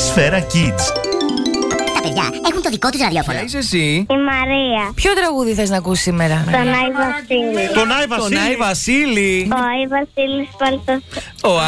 Σφαίρα Kids. Τα παιδιά έχουν το δικό τους ραδιόφωνο. Ποια είσαι εσύ? Η Μαρία. Ποιο τραγούδι θες να ακούσεις σήμερα? Τον Άι Βασίλη. Τον Άι Βασίλη. Ο Άι Βασίλης Παλτός. Ο